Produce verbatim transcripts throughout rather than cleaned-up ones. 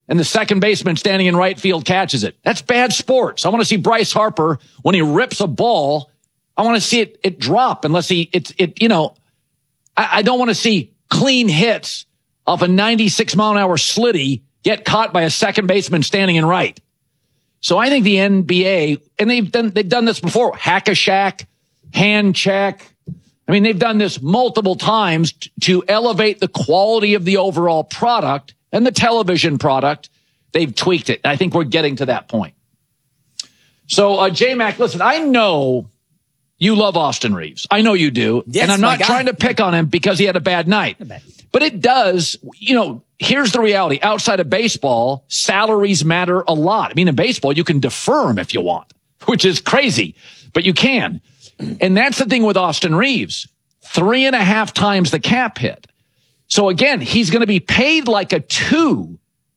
and the second baseman standing in right field catches it. That's bad sports. I want to see Bryce Harper, when he rips a ball, I want to see it, it drop unless he, it's, it, you know, I, I don't want to see clean hits off a ninety-six mile an hour slitty get caught by a second baseman standing in right. So I think the N B A, and they've done, they've done this before, hack-a-shack, hand check. I mean, they've done this multiple times t- to elevate the quality of the overall product and the television product. They've tweaked it. I think we're getting to that point. So, uh, J-Mac, listen, I know you love Austin Reeves. I know you do. Yes, and I'm not trying to pick on him because he had a bad night. But it does, you know, here's the reality. Outside of baseball, salaries matter a lot. I mean, in baseball, you can defer them if you want, which is crazy, but you can. And that's the thing with Austin Reeves. Three and a half times the cap hit. So again, he's going to be paid like a two,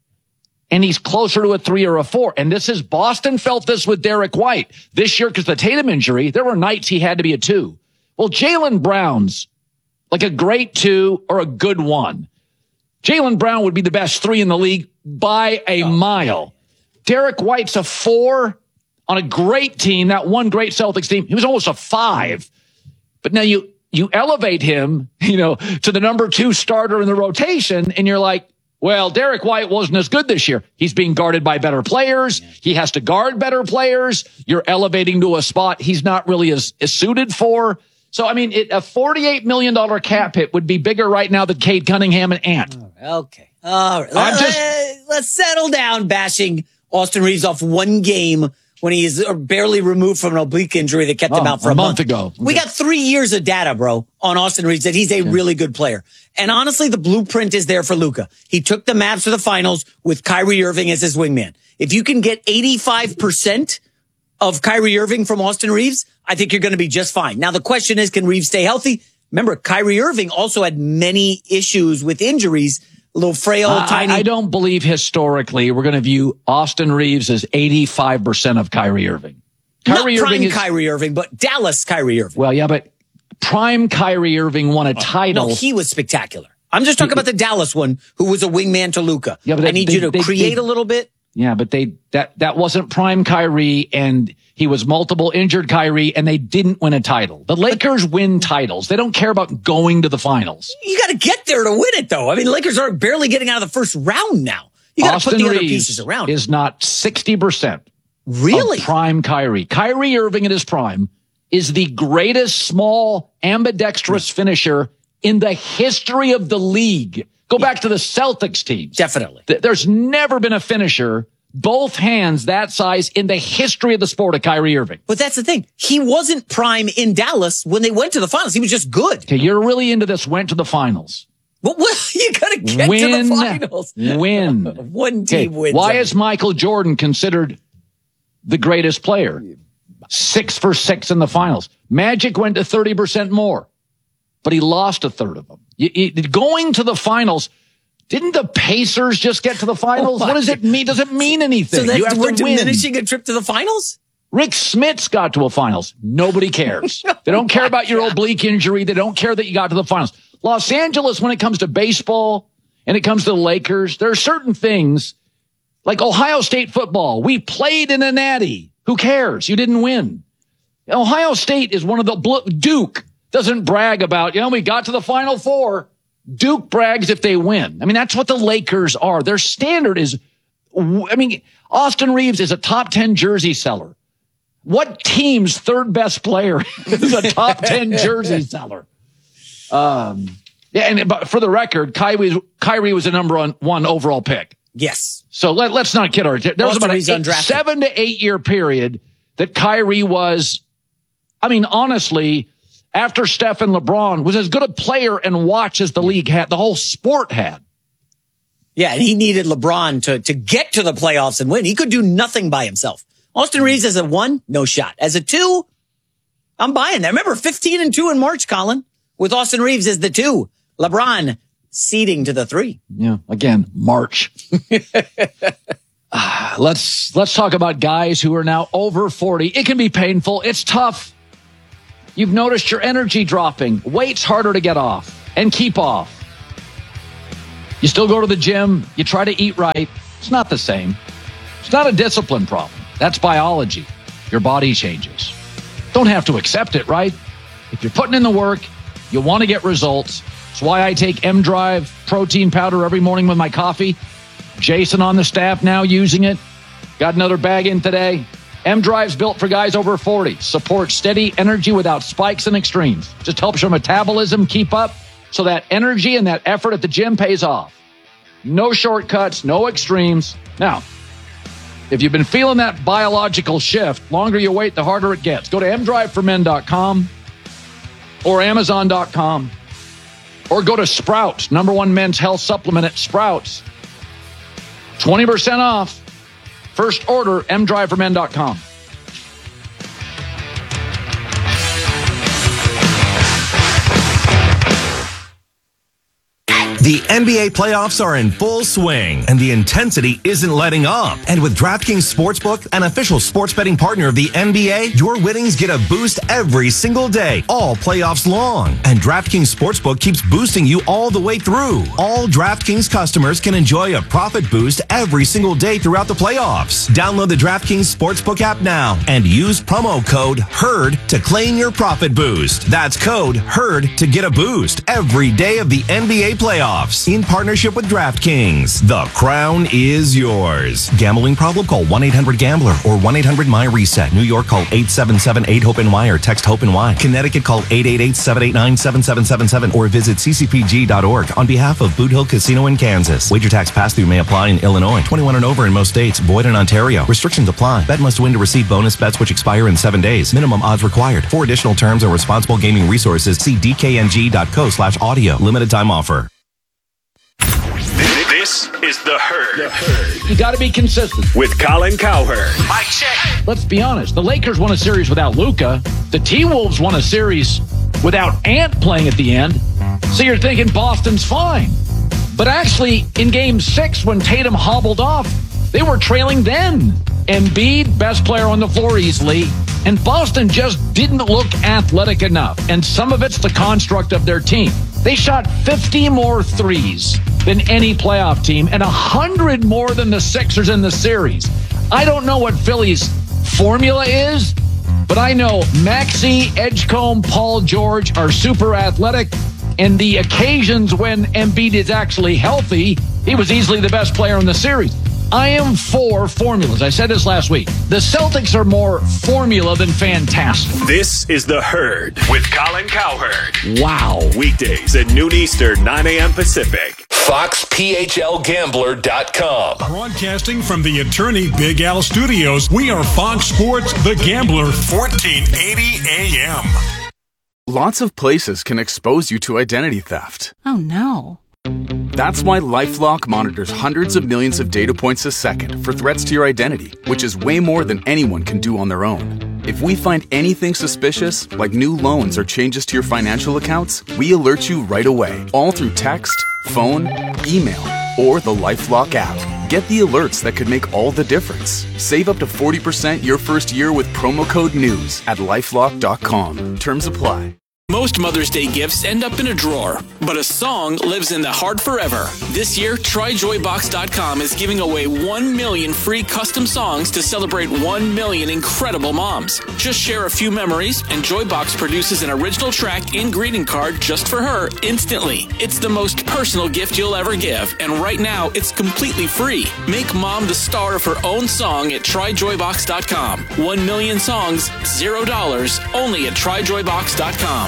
and he's closer to a three or a four. And this is, Boston felt this with Derek White this year because the Tatum injury, there were nights he had to be a two. Well, Jaylen Brown's like a great two or a good one. Jaylen Brown would be the best three in the league by a mile. Derek White's a four on a great team, that one great Celtics team. He was almost a five. But now you, you elevate him, you know, to the number two starter in the rotation, and you're like, well, Derek White wasn't as good this year. He's being guarded by better players. He has to guard better players. You're elevating to a spot he's not really as, as suited for. So, I mean, it, a forty-eight million dollars cap hit would be bigger right now than Cade Cunningham and Ant. Okay. All right. I'm just, Let's settle down bashing Austin Reeves off one game when he is barely removed from an oblique injury that kept oh, him out for a, a month month ago. We got three years of data, bro, on Austin Reeves that he's a yeah. really good player. And honestly, the blueprint is there for Luka. He took the Mavs to the finals with Kyrie Irving as his wingman. If you can get eighty-five percent of Kyrie Irving from Austin Reeves, I think you're going to be just fine. Now, the question is, can Reeves stay healthy? Remember, Kyrie Irving also had many issues with injuries, a little frail, uh, tiny. I, I don't believe historically we're going to view Austin Reeves as eighty-five percent of Kyrie Irving. Kyrie Not prime Irving is, Kyrie Irving, but Dallas Kyrie Irving. Well, yeah, but prime Kyrie Irving won a title. No, he was spectacular. I'm just talking about the Dallas one, who was a wingman to Luka. Yeah, but they, I need they, you to they, create they, a little bit. Yeah, but they that that wasn't prime Kyrie, and he was multiple injured Kyrie, and they didn't win a title. The Lakers win titles. They don't care about going to the finals. You got to get there to win it, though. I mean, Lakers are barely getting out of the first round now. You got to put the other pieces around. Is not sixty percent really of prime Kyrie. Kyrie Irving at his prime is the greatest small ambidextrous finisher in the history of the league. Go back to the Celtics teams. Definitely. There's never been a finisher, both hands that size, in the history of the sport of Kyrie Irving. But that's the thing. He wasn't prime in Dallas when they went to the finals. He was just good. Okay, you're really into this, went to the finals. But what? You got to get win, to the finals. Win. One team okay, wins. Why is Michael Jordan considered the greatest player? Six for six in the finals. Magic went to thirty percent more, but he lost a third of them. You, you, going to the finals, didn't the Pacers just get to the finals? Oh, what does it mean? Does it mean anything? So that you have we're to win. diminishing a trip to the finals? Rick Smits got to a finals. Nobody cares. They don't care about your oblique injury. They don't care that you got to the finals. Los Angeles, when it comes to baseball and it comes to the Lakers, there are certain things like Ohio State football. We played in a natty. Who cares? You didn't win. Ohio State is one of the bl- Duke doesn't brag about, you know, we got to the Final Four. Duke brags if they win. I mean, that's what the Lakers are. Their standard is, I mean, Austin Reeves is a top ten jersey seller. What team's third best player is a top ten jersey seller? Um, yeah, and but for the record, Kyrie, Kyrie was a number one, one overall pick. Yes. So let, let's not kid ourselves. There was about a eight, seven to eight year period that Kyrie was, I mean, honestly, after Steph and LeBron, was as good a player and watch as the league had, the whole sport had. Yeah, and he needed LeBron to, to get to the playoffs and win. He could do nothing by himself. Austin Reeves as a one, no shot. As a two, I'm buying that. Remember, fifteen and two in March, Colin, with Austin Reeves as the two. LeBron ceding to the three. Yeah, again, March. uh, let's let's talk about guys who are now over forty. It can be painful. It's tough. You've noticed your energy dropping. Weight's harder to get off and keep off. You still go to the gym. You try to eat right. It's not the same. It's not a discipline problem. That's biology. Your body changes. Don't have to accept it, right? If you're putting in the work, you want to get results. That's why I take M-Drive protein powder every morning with my coffee. Jason on the staff now using it. Got another bag in today. M-Drive's built for guys over forty. Supports steady energy without spikes and extremes. Just helps your metabolism keep up so that energy and that effort at the gym pays off. No shortcuts, no extremes. Now, if you've been feeling that biological shift, longer you wait, the harder it gets. Go to m drive for men dot com or amazon dot com or go to Sprouts, number one men's health supplement at Sprouts. twenty percent off. First order, m drive for men dot com. The N B A playoffs are in full swing, and the intensity isn't letting up. And with DraftKings Sportsbook, an official sports betting partner of the N B A, your winnings get a boost every single day, all playoffs long. And DraftKings Sportsbook keeps boosting you all the way through. All DraftKings customers can enjoy a profit boost every single day throughout the playoffs. Download the DraftKings Sportsbook app now and use promo code HERD to claim your profit boost. That's code HERD to get a boost every day of the N B A playoffs. In partnership with DraftKings, the crown is yours. Gambling problem? Call one eight hundred gambler or one eight hundred my reset. New York, call eight seven seven eight hope N Y or text HOPE-NY. Connecticut, call eight eight eight seven eight nine seven seven seven seven or visit c c p g dot org on behalf of Boot Hill Casino in Kansas. Wager tax pass-through may apply in Illinois. twenty-one and over in most states. Void in Ontario. Restrictions apply. Bet must win to receive bonus bets which expire in seven days. Minimum odds required. For additional terms or responsible gaming resources, see d k n g dot co slash audio. Limited time offer. This is The Herd. The Herd. You got to be consistent. With Colin Cowherd. Mic check. Let's be honest. The Lakers won a series without Luka. The T-Wolves won a series without Ant playing at the end. So you're thinking Boston's fine. But actually, in game six, when Tatum hobbled off, they were trailing then. Embiid, best player on the floor easily. And Boston just didn't look athletic enough. And some of it's the construct of their team. They shot fifty more threes than any playoff team and one hundred more than the Sixers in the series. I don't know what Philly's formula is, but I know Maxey, Edgecombe, Paul George are super athletic. And the occasions when Embiid is actually healthy, he was easily the best player in the series. I am for formulas. I said this last week. The Celtics are more formula than fantastic. This is The Herd with Colin Cowherd. Wow. Weekdays at noon Eastern, nine a.m. Pacific. Fox P H L Gambler dot com. Broadcasting from the Attorney Big Al Studios, we are Fox Sports The Gambler, fourteen eighty A M. Lots of places can expose you to identity theft. Oh, no. That's why LifeLock monitors hundreds of millions of data points a second for threats to your identity, which is way more than anyone can do on their own. If we find anything suspicious, like new loans or changes to your financial accounts, we alert you right away, all through text, phone, email, or the LifeLock app. Get the alerts that could make all the difference. Save up to forty percent your first year with promo code NEWS at lifelock dot com. Terms apply. Most Mother's Day gifts end up in a drawer, but a song lives in the heart forever. This year, try joy box dot com is giving away one million free custom songs to celebrate one million incredible moms. Just share a few memories, and Joybox produces an original track and greeting card just for her instantly. It's the most personal gift you'll ever give, and right now, it's completely free. Make mom the star of her own song at try joy box dot com. One million songs, zero dollars, only at try joy box dot com.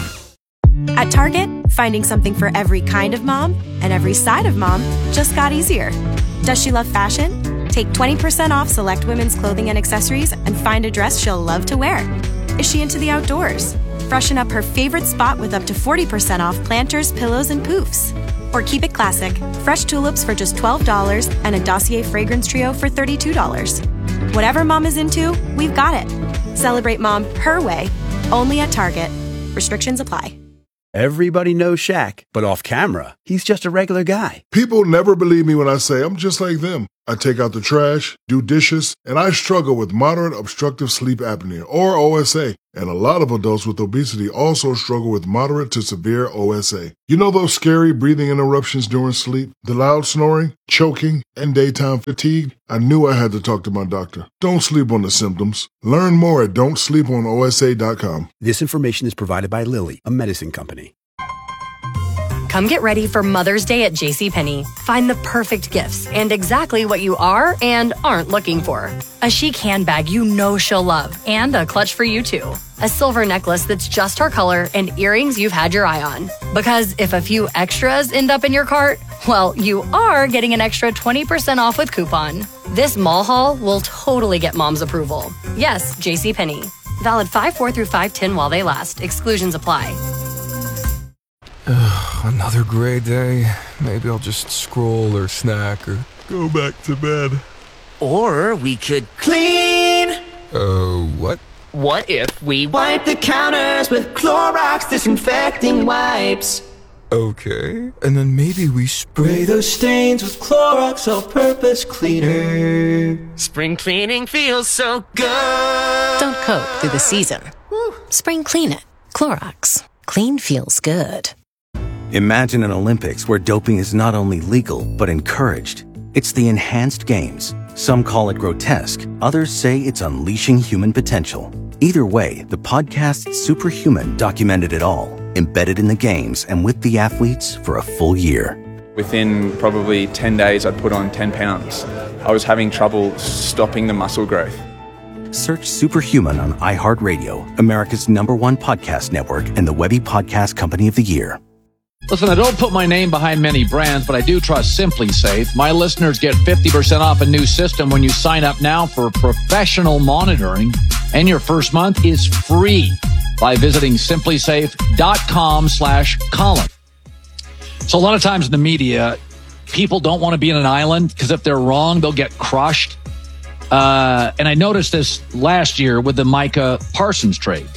At Target, finding something for every kind of mom and every side of mom just got easier. Does she love fashion? Take twenty percent off select women's clothing and accessories and find a dress she'll love to wear. Is she into the outdoors? Freshen up her favorite spot with up to forty percent off planters, pillows, and poofs. Or keep it classic, fresh tulips for just twelve dollars and a Dossier fragrance trio for thirty-two dollars. Whatever mom is into, we've got it. Celebrate mom her way, only at Target. Restrictions apply. Everybody knows Shaq, but off camera, he's just a regular guy. People never believe me when I say I'm just like them. I take out the trash, do dishes, and I struggle with moderate obstructive sleep apnea, or O S A. And a lot of adults with obesity also struggle with moderate to severe O S A. You know those scary breathing interruptions during sleep, the loud snoring, choking, and daytime fatigue? I knew I had to talk to my doctor. Don't sleep on the symptoms. Learn more at don't sleep on O S A dot com. This information is provided by Lilly, a medicine company. Come get ready for Mother's Day at JCPenney. Find the perfect gifts and exactly what you are and aren't looking for. A chic handbag you know she'll love and a clutch for you too. A silver necklace that's just her color and earrings you've had your eye on. Because if a few extras end up in your cart, well, you are getting an extra twenty percent off with coupon. This mall haul will totally get mom's approval. Yes, JCPenney. Valid five four through five ten while they last. Exclusions apply. Another gray day. Maybe I'll just scroll or snack or go back to bed. Or we could clean. Uh, what? What if we wipe the counters with Clorox disinfecting wipes? Okay, and then maybe we spray those stains with Clorox all-purpose cleaner. Spring cleaning feels so good. Don't cope through the season. Spring clean it. Clorox. Clean feels good. Imagine an Olympics where doping is not only legal, but encouraged. It's the enhanced games. Some call it grotesque. Others say it's unleashing human potential. Either way, the podcast Superhuman documented it all, embedded in the games and with the athletes for a full year. Within probably ten days, I'd put on ten pounds. I was having trouble stopping the muscle growth. Search Superhuman on iHeartRadio, America's number one podcast network and the Webby Podcast Company of the Year. Listen, I don't put my name behind many brands, but I do trust Simply Safe. My listeners get fifty percent off a new system when you sign up now for professional monitoring, and your first month is free by visiting simplysafe.com slash Colin. So a lot of times in the media, people don't want to be in an island because if they're wrong, they'll get crushed. Uh, and I noticed this last year with the Micah Parsons trade.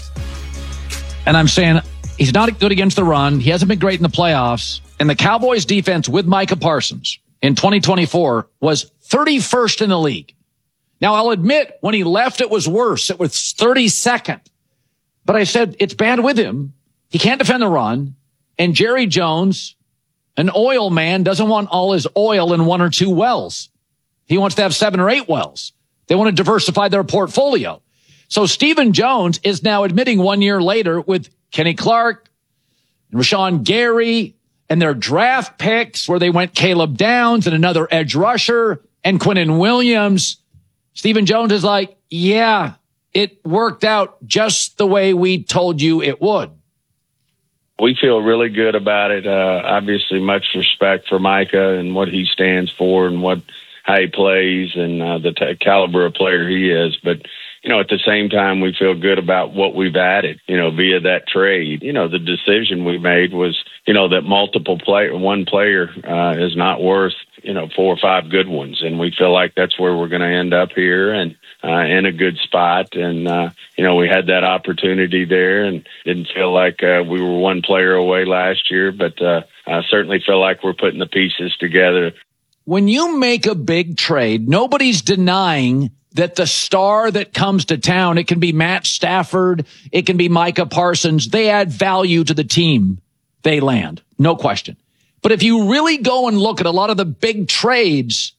And I'm saying he's not good against the run. He hasn't been great in the playoffs. And the Cowboys defense with Micah Parsons in twenty twenty-four was thirty-first in the league. Now, I'll admit when he left, it was worse. It was thirty-second. But I said it's bad with him. He can't defend the run. And Jerry Jones, an oil man, doesn't want all his oil in one or two wells. He wants to have seven or eight wells. They want to diversify their portfolio. So Stephen Jones is now admitting one year later with Kenny Clark and Rashawn Gary and their draft picks where they went Caleb Downs and another edge rusher and Quinnen Williams. Stephen Jones is like, yeah, it worked out just the way we told you it would. We feel really good about it. Uh, obviously, much respect for Micah and what he stands for and what how he plays and uh, the t- caliber of player he is. But, you know, at the same time, we feel good about what we've added, you know, via that trade. You know, the decision we made was, you know, that multiple player, one player uh, is not worth, you know, four or five good ones. And we feel like that's where we're going to end up here and uh, in a good spot. And, uh, you know, we had that opportunity there and didn't feel like uh, we were one player away last year, but uh, I certainly feel like we're putting the pieces together. When you make a big trade, nobody's denying that the star that comes to town, it can be Matt Stafford, it can be Micah Parsons, they add value to the team they land. No question. But if you really go and look at a lot of the big trades,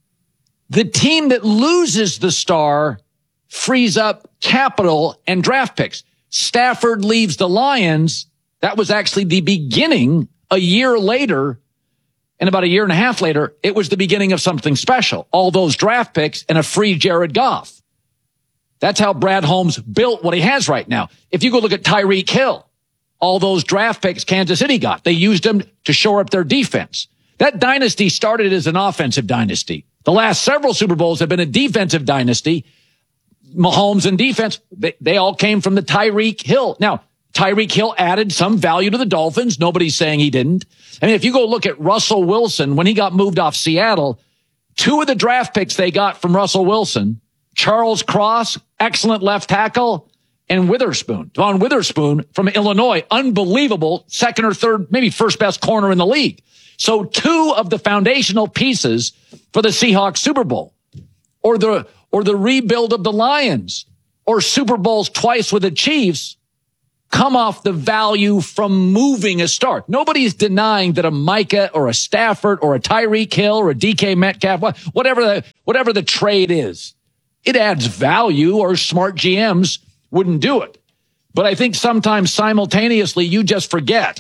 the team that loses the star frees up capital and draft picks. Stafford leaves the Lions. That was actually the beginning a year later. And about a year and a half later, it was the beginning of something special. All those draft picks and a free Jared Goff. That's how Brad Holmes built what he has right now. If you go look at Tyreek Hill, all those draft picks Kansas City got, they used them to shore up their defense. That dynasty started as an offensive dynasty. The last several Super Bowls have been a defensive dynasty. Mahomes and defense, they, they all came from the Tyreek Hill. Now, Tyreek Hill added some value to the Dolphins. Nobody's saying he didn't. I mean, if you go look at Russell Wilson, when he got moved off Seattle, two of the draft picks they got from Russell Wilson, Charles Cross, excellent left tackle, and Witherspoon. Devon Witherspoon from Illinois, unbelievable second or third, maybe first best corner in the league. So two of the foundational pieces for the Seahawks Super Bowl, or the or the rebuild of the Lions, or Super Bowls twice with the Chiefs, come off the value from moving a start. Nobody's denying that a Micah or a Stafford or a Tyreek Hill or a D K Metcalf, whatever the whatever the trade is, it adds value, or smart G Ms wouldn't do it. But I think sometimes simultaneously you just forget.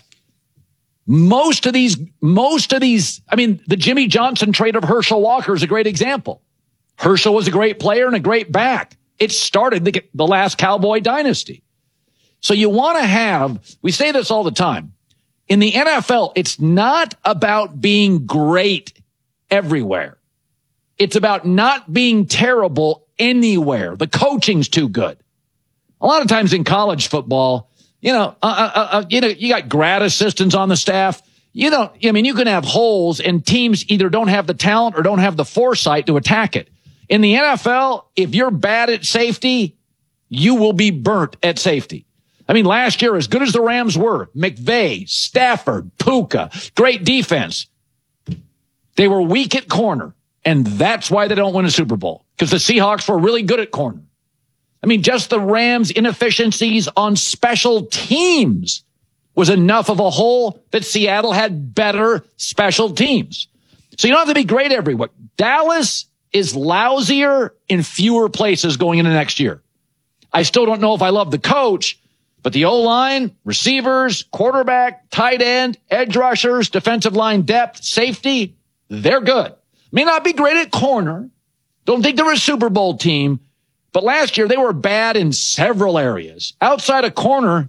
Most of these, most of these, I mean, the Jimmy Johnson trade of Herschel Walker is a great example. Herschel was a great player and a great back. It started the, the last Cowboy dynasty. So you want to have, we say this all the time, in the N F L, it's not about being great everywhere. It's about not being terrible anywhere. The coaching's too good. A lot of times in college football, you know, uh, uh, uh, you know, you got grad assistants on the staff. You don't, I mean, you can have holes, and teams either don't have the talent or don't have the foresight to attack it. In the N F L, if you're bad at safety, you will be burnt at safety. I mean, last year, as good as the Rams were, McVay, Stafford, Puka, great defense, they were weak at corner, and that's why they don't win a Super Bowl, because the Seahawks were really good at corner. I mean, just the Rams' inefficiencies on special teams was enough of a hole that Seattle had better special teams. So you don't have to be great everywhere. Dallas is lousier in fewer places going into next year. I still don't know if I love the coach, but the O-line, receivers, quarterback, tight end, edge rushers, defensive line depth, safety, they're good. May not be great at corner. Don't think they're a Super Bowl team. But last year, they were bad in several areas. Outside of corner,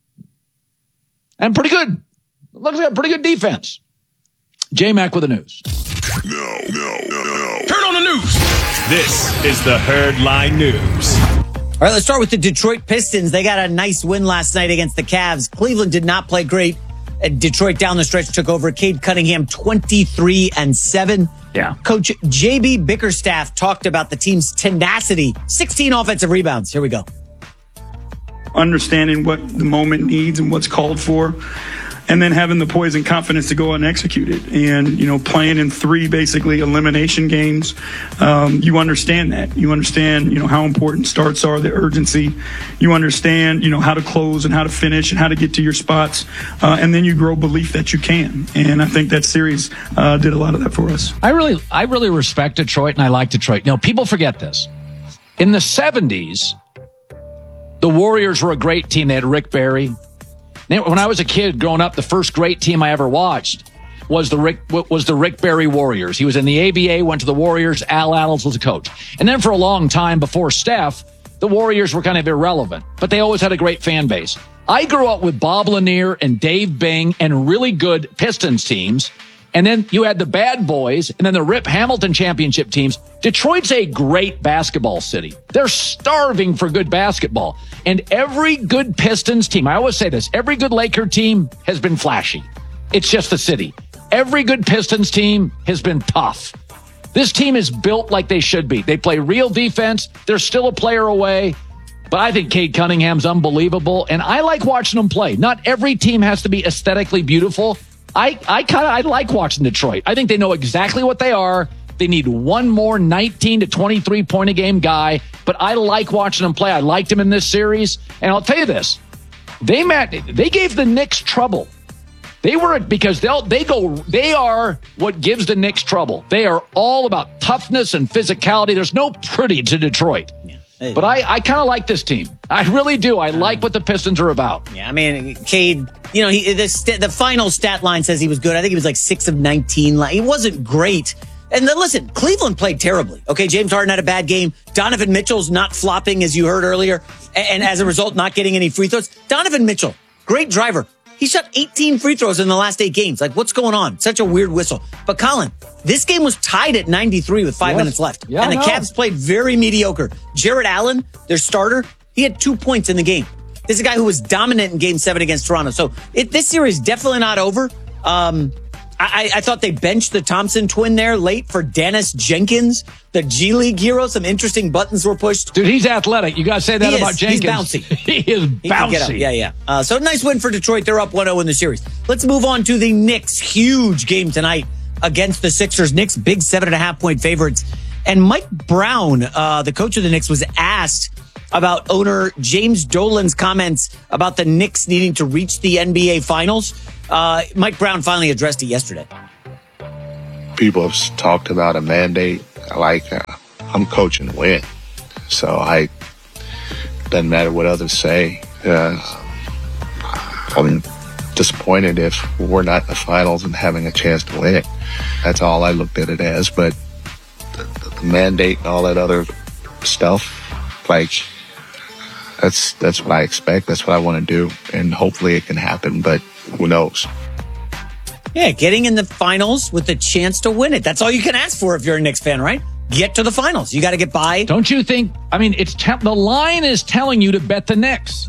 and pretty good. Looks like a pretty good defense. J-Mac with the news. No, no, no, no. Turn on the news. This is the Herd Line News. All right, let's start with the Detroit Pistons. They got a nice win last night against the Cavs. Cleveland did not play great. Detroit down the stretch took over. Cade Cunningham, twenty-three and seven. Yeah. Coach J B Bickerstaff talked about the team's tenacity. sixteen offensive rebounds. Here we go. Understanding what the moment needs and what's called for, and then having the poise and confidence to go out and execute it. And, you know, playing in three basically elimination games, um, you understand that. You understand, you know, how important starts are, the urgency. You understand, you know, how to close and how to finish and how to get to your spots. Uh, and then you grow belief that you can. And I think that series uh, did a lot of that for us. I really, I really respect Detroit, and I like Detroit. You know, people forget this. In the seventies, the Warriors were a great team. They had Rick Barry. When I was a kid growing up, the first great team I ever watched was the Rick was the Rick Barry Warriors. He was in the A B A, went to the Warriors. Al Attles was the coach. And then for a long time before Steph, the Warriors were kind of irrelevant, but they always had a great fan base. I grew up with Bob Lanier and Dave Bing and really good Pistons teams. And then you had the Bad Boys and then the Rip Hamilton championship teams. Detroit's a great basketball city. They're starving for good basketball. And every good Pistons team, I always say this, every good Laker team has been flashy. It's just the city. Every good Pistons team has been tough. This team is built like they should be. They play real defense. They're still a player away. But I think Cade Cunningham's unbelievable. And I like watching them play. Not every team has to be aesthetically beautiful. I, I kind of I like watching Detroit. I think they know exactly what they are. They need one more nineteen to twenty-three point a game guy, but I like watching them play. I liked him in this series, and I'll tell you this: they met, they gave the Knicks trouble. They were because they'll they go they are what gives the Knicks trouble. They are all about toughness and physicality. There's no pretty to Detroit. Yeah. Hey, but I, I kind of like this team. I really do. I like what the Pistons are about. Yeah, I mean, Cade, you know, he the, st- the final stat line says he was good. I think he was like six of nineteen. He wasn't great. And then listen, Cleveland played terribly. Okay, James Harden had a bad game. Donovan Mitchell's not flopping, as you heard earlier, and, and as a result, not getting any free throws. Donovan Mitchell, great driver. He shot eighteen free throws in the last eight games. Like, what's going on? Such a weird whistle. But Colin, this game was tied at ninety-three with five yes. minutes left. Yeah, and the no. Cavs played very mediocre. Jarrett Allen, their starter, he had two points in the game. This is a guy who was dominant in game seven against Toronto. So it, this series is definitely not over. Um, I, I thought they benched the Thompson twin there late for Dennis Jenkins, the G League hero. Some interesting buttons were pushed. Dude, he's athletic. You got to say that he about is. Jenkins. He's bouncy. He is He can get up. bouncy. Yeah, yeah. Uh, so nice win for Detroit. They're up one oh in the series. Let's move on to the Knicks. Huge game tonight against the Sixers. Knicks, big seven and a half point favorites. And Mike Brown, uh, the coach of the Knicks, was asked about owner James Dolan's comments about the Knicks needing to reach the N B A Finals. Uh, Mike Brown finally addressed it yesterday. People have talked about a mandate. Like, uh, I'm coaching to win. So I, doesn't matter what others say. Uh, I'm disappointed if we're not in the finals and having a chance to win it. That's all I looked at it as. But the, the mandate and all that other stuff, like, that's that's what I expect. That's what I want to do. And hopefully it can happen, but who knows? Yeah, getting in the finals with a chance to win it. That's all you can ask for if you're a Knicks fan, right? Get to the finals. You got to get by. Don't you think? I mean, it's te- the line is telling you to bet the Knicks.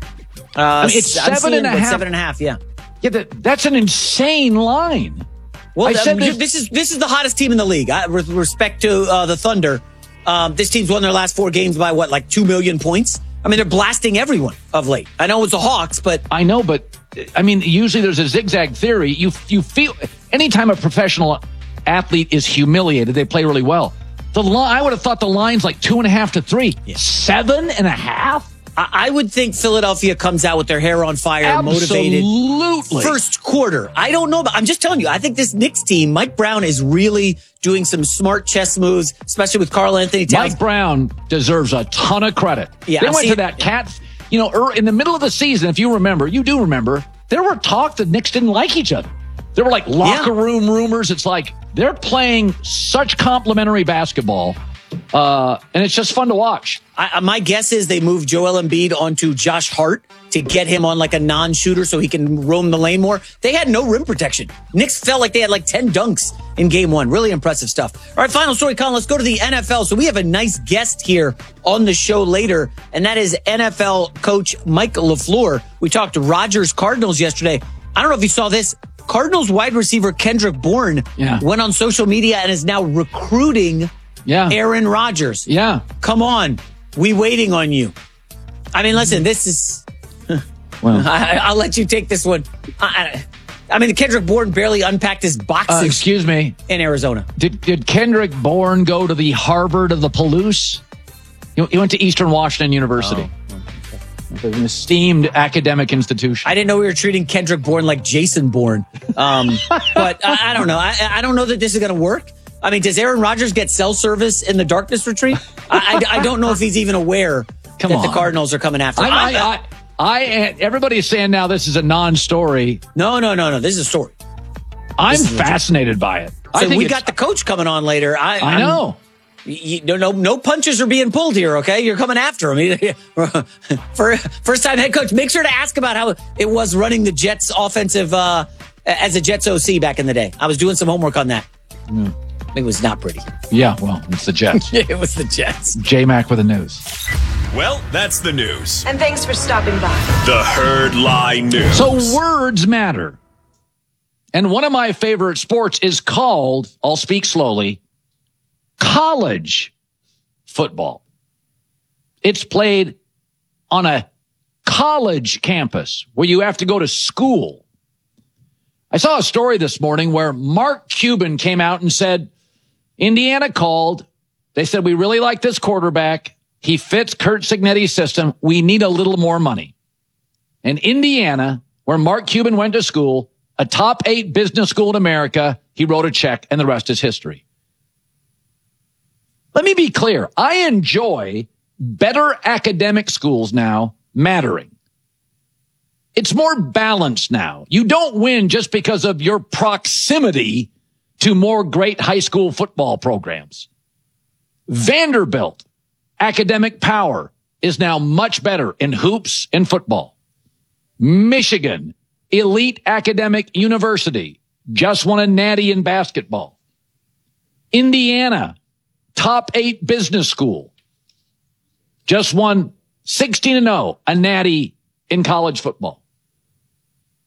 Uh, I mean, it's I'm seven seeing, and a what, half. Seven and a half, yeah. Yeah, that, that's an insane line. Well, I said um, this, this is this is the hottest team in the league. I, with respect to uh, the Thunder, um, this team's won their last four games by what, like two million points? I mean, they're blasting everyone of late. I know it's the Hawks, but I know, but I mean, usually there's a zigzag theory. You you feel anytime a professional athlete is humiliated, they play really well. The line, I would have thought the line's like two and a half to three. Yeah. Seven and a half? I, I would think Philadelphia comes out with their hair on fire, Absolutely. motivated. First quarter. I don't know, but I'm just telling you, I think this Knicks team, Mike Brown is really doing some smart chess moves, especially with Karl Anthony Towns. Mike Brown deserves a ton of credit. Yeah, they I'm went seeing, to that cat, you know, er, in the middle of the season, if you remember, you do remember, there were talk that Knicks didn't like each other. There were like locker yeah. room rumors. It's like they're playing such complimentary basketball. Uh, and it's just fun to watch. I, my guess is they moved Joel Embiid onto Josh Hart to get him on like a non-shooter so he can roam the lane more. They had no rim protection. Knicks felt like they had like ten dunks in game one. Really impressive stuff. All right, final story, Colin. Let's go to the N F L. So we have a nice guest here on the show later, and that is N F L coach Mike LaFleur. We talked to Rodgers Cardinals yesterday. I don't know if you saw this. Cardinals wide receiver Kendrick Bourne yeah. went on social media and is now recruiting Yeah. Aaron Rodgers. Yeah. Come on. We waiting on you. I mean, listen, this is... Well, I, I'll let you take this one. I, I mean, Kendrick Bourne barely unpacked his boxes. Uh, excuse me. In Arizona. Did did Kendrick Bourne go to the Harvard of the Palouse? He, he went to Eastern Washington University. Oh. An esteemed academic institution. I didn't know we were treating Kendrick Bourne like Jason Bourne. Um, but I, I don't know. I, I don't know that this is going to work. I mean, does Aaron Rodgers get cell service in the darkness retreat? I, I, I don't know if he's even aware Come that on. the Cardinals are coming after him. I, I, I, I, everybody is saying now this is a non-story. No, no, no, no. This is a story. I'm fascinated by it. So I think we got the coach coming on later. I, I know. You, no, no, no punches are being pulled here. Okay, you're coming after him. For first time head coach, make sure to ask about how it was running the Jets offensive uh, as a Jets O C back in the day. I was doing some homework on that. Mm. It was not pretty. Yeah, well, it's the Jets. It was the Jets. J-Mac with the news. Well, that's the news. And thanks for stopping by. The Herd Line News. So words matter. And one of my favorite sports is called, I'll speak slowly, college football. It's played on a college campus where you have to go to school. I saw a story this morning where Mark Cuban came out and said, Indiana called. They said, we really like this quarterback. He fits Curt Cignetti's system. We need a little more money. And Indiana, where Mark Cuban went to school, a top eight business school in America, he wrote a check and the rest is history. Let me be clear. I enjoy better academic schools now mattering. It's more balanced now. You don't win just because of your proximity to more great high school football programs. Vanderbilt, academic power, is now much better in hoops and football. Michigan, elite academic university, just won a natty in basketball. Indiana, top eight business school, just won sixteen and oh, a natty in college football.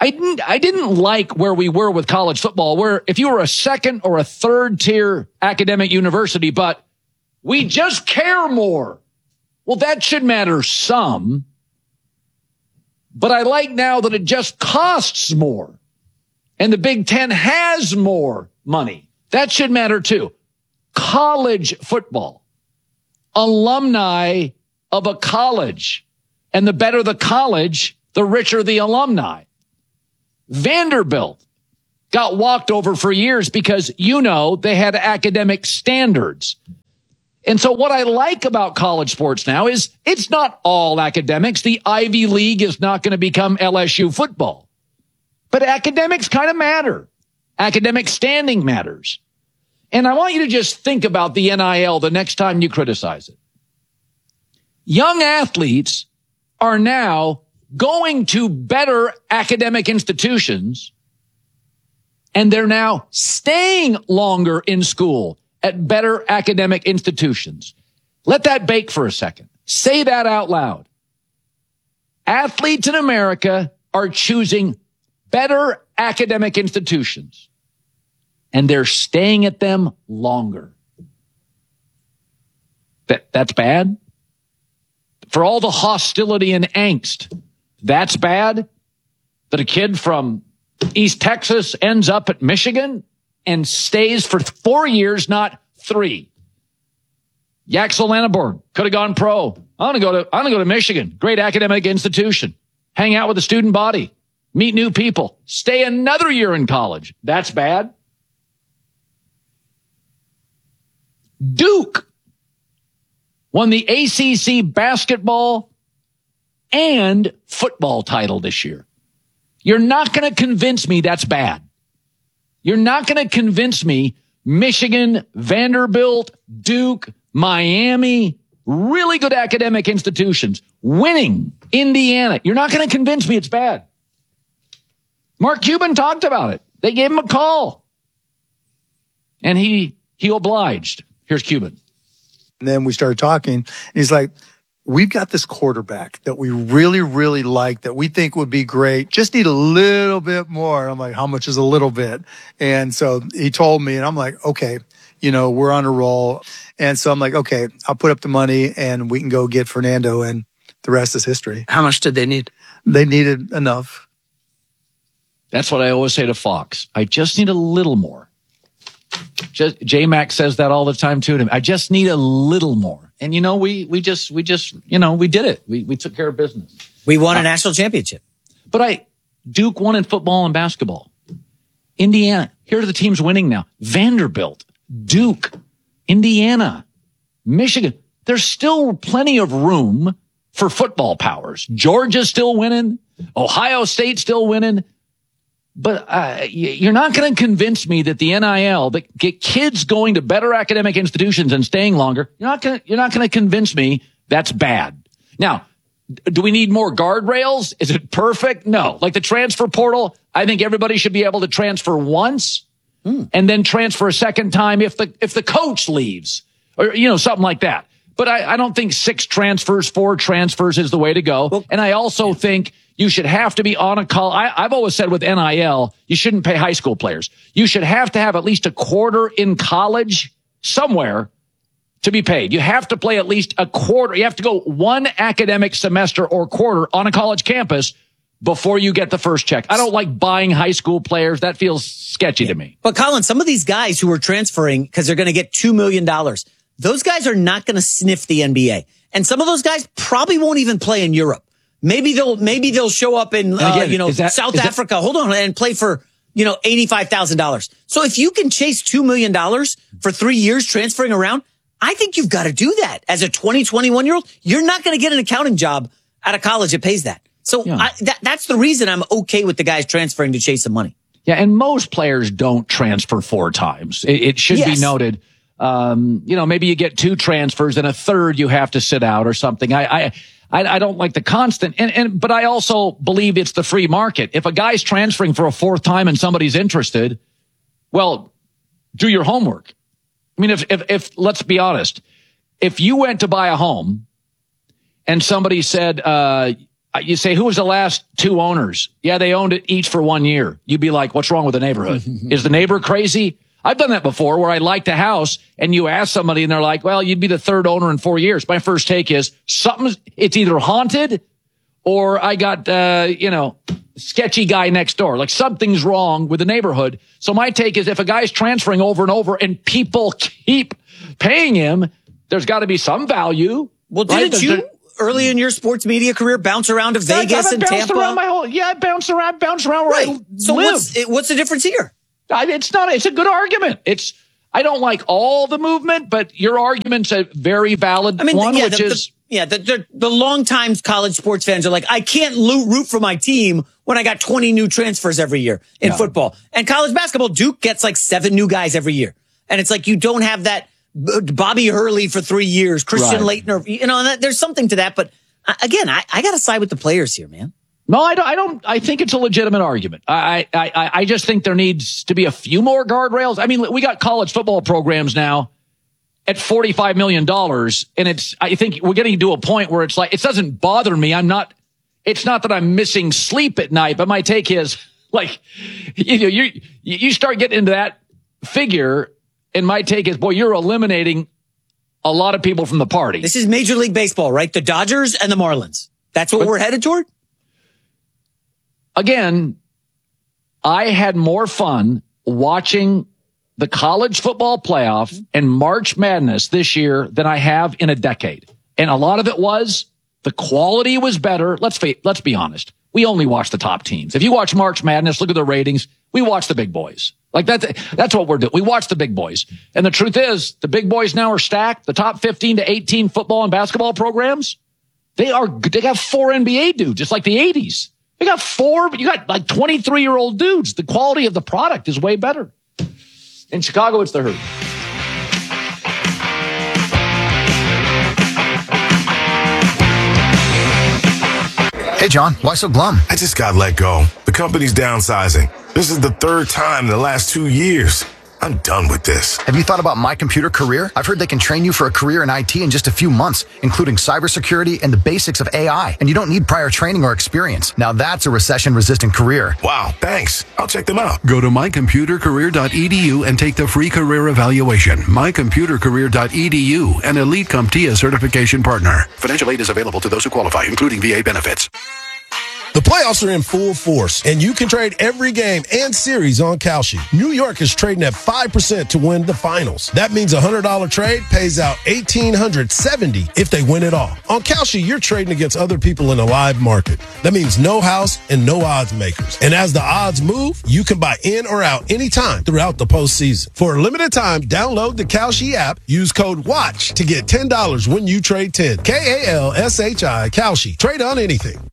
I didn't, I didn't like where we were with college football, where if you were a second or a third tier academic university, but we just care more. Well, that should matter some. But I like now that it just costs more. And the Big Ten has more money. That should matter too. College football. Alumni of a college. And the better the college, the richer the alumni. Vanderbilt got walked over for years because, you know, they had academic standards. And so what I like about college sports now is it's not all academics. The Ivy League is not going to become L S U football. But academics kind of matter. Academic standing matters. And I want you to just think about the N I L the next time you criticize it. Young athletes are now going to better academic institutions, and they're now staying longer in school at better academic institutions. Let that bake for a second. Say that out loud. Athletes in America are choosing better academic institutions, and they're staying at them longer. That, that's bad. For all the hostility and angst, that's bad. That a kid from East Texas ends up at Michigan and stays for four years, not three. Yaxel Lanneborg could have gone pro. I want to go to, I want to go to Michigan. Great academic institution. Hang out with the student body. Meet new people. Stay another year in college. That's bad. Duke won the A C C basketball and football title this year. You're not going to convince me that's bad. You're not going to convince me Michigan, Vanderbilt, Duke, Miami, really good academic institutions, winning Indiana. You're not going to convince me it's bad. Mark Cuban talked about it. They gave him a call. And he, he obliged. Here's Cuban. And then we started talking, and he's like, we've got this quarterback that we really, really like, that we think would be great. Just need a little bit more. I'm like, how much is a little bit? And so he told me, and I'm like, okay, you know, we're on a roll. And so I'm like, okay, I'll put up the money and we can go get Fernando, and the rest is history. How much did they need? They needed enough. That's what I always say to Fox. I just need a little more. Just, J-Mac says that all the time too to me. I just need a little more. And you know, we, we just, we just, you know, we did it. We, we took care of business. We won a uh, national championship. But I, Duke won in football and basketball. Indiana, here are the teams winning now. Vanderbilt, Duke, Indiana, Michigan. There's still plenty of room for football powers. Georgia's still winning. Ohio State's still winning. But uh, you're not going to convince me that the N I L, that get kids going to better academic institutions and staying longer, you're not going to, you're not going to convince me that's bad. Now, do we need more guardrails? Is it perfect? No. Like the transfer portal, I think everybody should be able to transfer once mm. and then transfer a second time if the if the coach leaves or, you know, something like that. But I, I don't think six transfers, four transfers is the way to go. Well, and I also yeah. think you should have to be on a call. I, I've always said with N I L, you shouldn't pay high school players. You should have to have at least a quarter in college somewhere to be paid. You have to play at least a quarter. You have to go one academic semester or quarter on a college campus before you get the first check. I don't like buying high school players. That feels sketchy to me. But Colin, some of these guys who are transferring because they're going to get two million dollars, those guys are not going to sniff the N B A. And some of those guys probably won't even play in Europe. Maybe they'll, maybe they'll show up in, uh, again, you know, that, South Africa. That, hold on, and play for, you know, eighty-five thousand dollars. So if you can chase two million dollars for three years transferring around, I think you've got to do that as a twenty, twenty-one year old. You're not going to get an accounting job out of college that pays that. So yeah. I, that, that's the reason I'm okay with the guys transferring to chase some money. Yeah. And most players don't transfer four times. It, it should yes. be noted. Um, you know, maybe you get two transfers and a third you have to sit out or something. I, I, I, I don't like the constant, and, and, but I also believe it's the free market. If a guy's transferring for a fourth time and somebody's interested, well, do your homework. I mean, if, if, if, let's be honest, if you went to buy a home and somebody said, uh, uh, you say, who was the last two owners? Yeah, they owned it each for one year. You'd be like, what's wrong with the neighborhood? Is the neighbor crazy? I've done that before where I liked a house and you ask somebody and they're like, well, you'd be the third owner in four years. My first take is something's, it's either haunted or I got, uh, you know, sketchy guy next door. Like something's wrong with the neighborhood. So my take is if a guy's transferring over and over and people keep paying him, there's got to be some value. Well, right? didn't you early in your sports media career bounce around to Vegas I've and bounced Tampa? Around my whole, yeah, I bounced around, bounced around where right. I So live. what's, it, what's the difference here? I, it's not, it's a good argument. It's, I don't like all the movement, but your argument's a very valid I mean, one, yeah, which the, is. The, yeah, the, the, the long-time college sports fans are like, I can't lo- root for my team when I got twenty new transfers every year in No. football. And college basketball, Duke gets like seven new guys every year. And it's like you don't have that B- Bobby Hurley for three years, Christian Right. Laettner, you know, that, there's something to that. But uh, again, I, I got to side with the players here, man. No, I don't, I don't, I think it's a legitimate argument. I, I, I, I just think there needs to be a few more guardrails. I mean, we got college football programs now at forty-five million dollars. And it's, I think we're getting to a point where it's like, it doesn't bother me. I'm not, it's not that I'm missing sleep at night, but my take is like, you know, you, you start getting into that figure. And my take is, boy, you're eliminating a lot of people from the party. This is Major League Baseball, right? The Dodgers and the Marlins. That's what But- we're headed toward? Again, I had more fun watching the college football playoff and March Madness this year than I have in a decade. And a lot of it was the quality was better. Let's fa- let's be honest. We only watch the top teams. If you watch March Madness, look at the ratings. We watch the big boys. Like that, that's what we're doing. We watch the big boys. And the truth is, the big boys now are stacked. The top fifteen to eighteen football and basketball programs, they are, they got four N B A dudes, just like the eighties. You got four, you got like twenty-three year old dudes. The quality of the product is way better. In Chicago, it's the Herd. Hey, John, why so glum? I just got let go. The company's downsizing. This is the third time in the last two years. I'm done with this. Have you thought about My Computer Career? I've heard they can train you for a career in I T in just a few months, including cybersecurity and the basics of A I. And you don't need prior training or experience. Now that's a recession-resistant career. Wow, thanks. I'll check them out. Go to my computer career dot e d u and take the free career evaluation. my computer career dot e d u, an Elite CompTIA certification partner. Financial aid is available to those who qualify, including V A benefits. The playoffs are in full force, and you can trade every game and series on Kalshi. New York is trading at five percent to win the finals. That means a one hundred dollars trade pays out one thousand eight hundred seventy dollars if they win it all. On Kalshi, you're trading against other people in a live market. That means no house and no odds makers. And as the odds move, you can buy in or out anytime throughout the postseason. For a limited time, download the Kalshi app, use code WATCH to get ten dollars when you trade ten. K A L S H I, Kalshi. Trade on anything.